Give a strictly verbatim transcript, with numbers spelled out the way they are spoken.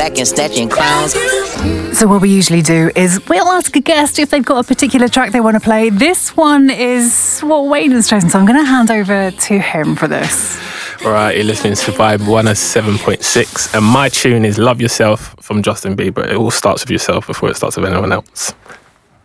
stacking, snatching crowns. So what we usually do is we'll ask a guest if they've got a particular track they want to play. This one is what Wayne has chosen, so I'm going to hand over to him for this. All right, you're listening to Vibe one oh seven point six, and my tune is Love Yourself from Justin Bieber. It all starts with yourself before it starts with anyone else.